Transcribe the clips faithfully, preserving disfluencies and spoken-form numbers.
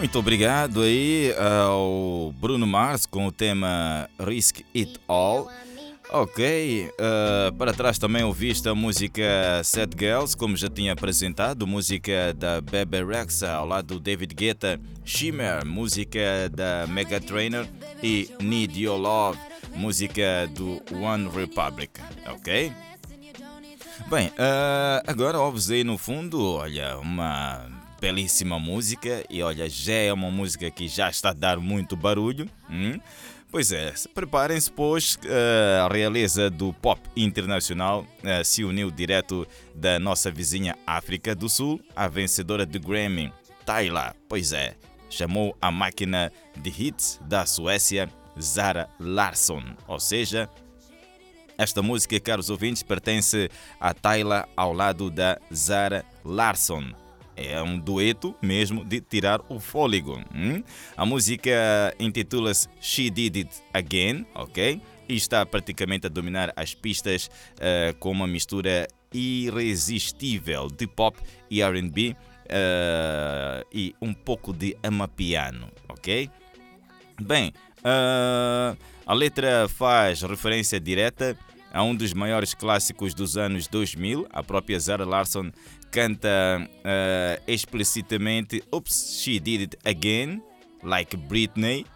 Muito obrigado aí ao Bruno Mars com o tema Risk It All. Ok, uh, para trás também ouviste a música Sad Girls, como já tinha apresentado, música da Bebe Rexha ao lado do David Guetta, Shimmer, música da Mega Trainer e Need Your Love, música do One Republic, ok? Bem, uh, agora ouves aí no fundo, olha, uma belíssima música e olha, já é uma música que já está a dar muito barulho, hum? Pois é, preparem-se, pois uh, a realeza do pop internacional uh, se uniu direto da nossa vizinha África do Sul, a vencedora do Grammy, Tyla. Pois é, chamou a máquina de hits da Suécia, Zara Larsson. Ou seja, esta música, caros ouvintes, pertence a Tyla ao lado da Zara Larsson. É um dueto mesmo de tirar o fôlego. Hum? A música intitula-se She Did It Again, ok? E está praticamente a dominar as pistas uh, com uma mistura irresistível de pop e R and B uh, e um pouco de amapiano, ok? Bem, uh, a letra faz referência direta a um dos maiores clássicos dos anos dois mil. A própria Zara Larsson canta uh, explicitamente Oops, She Did It Again, like Britney.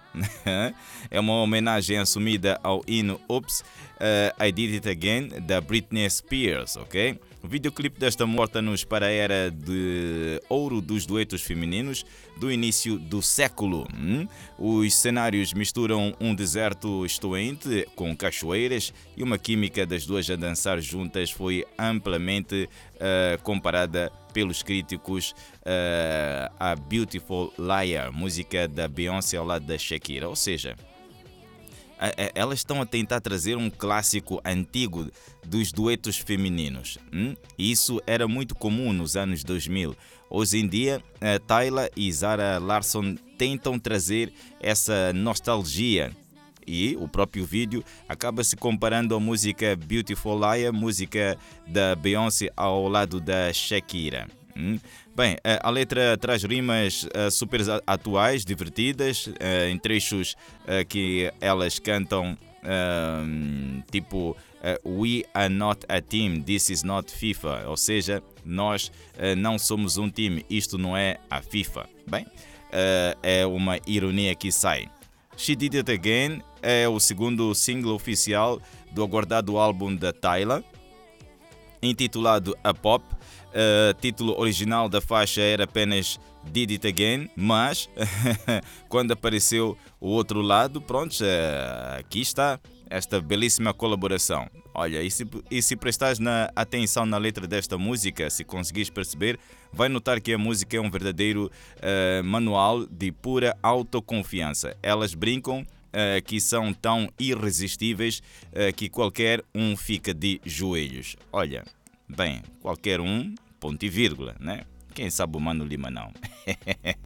É uma homenagem assumida ao hino Oops, uh, I Did It Again, da Britney Spears, ok? O videoclipe desta morta-nos para a era de ouro dos duetos femininos do início do século. Hum? Os cenários misturam um deserto estoente com cachoeiras e uma química das duas a dançar juntas foi amplamente uh, comparada pelos críticos uh, a Beautiful Liar, música da Beyoncé ao lado da Shakira. Ou seja, elas estão a tentar trazer um clássico antigo dos duetos femininos. Hum? Isso era muito comum nos anos dois mil. Hoje em dia, Tyla e Zara Larsson tentam trazer essa nostalgia. E o próprio vídeo acaba se comparando à música Beautiful Liar, música da Beyoncé ao lado da Shakira. Hum? Bem, a letra traz rimas uh, super atuais, divertidas, uh, em trechos uh, que elas cantam uh, tipo uh, We are not a team, this is not FIFA, ou seja, nós uh, não somos um time, isto não é a FIFA. Bem, uh, é uma ironia que sai. She Did It Again é o segundo single oficial do aguardado álbum da Tyla, intitulado A Pop. Uh, título original da faixa era apenas Did It Again, mas quando apareceu o outro lado, pronto, uh, aqui está esta belíssima colaboração. Olha, e se, e se prestares na atenção na letra desta música, se conseguires perceber, vai notar que a música é um verdadeiro uh, manual de pura autoconfiança. Elas brincam uh, que são tão irresistíveis uh, que qualquer um fica de joelhos. Olha, bem, qualquer um, ponto e vírgula, né? Quem sabe o Mano Lima não.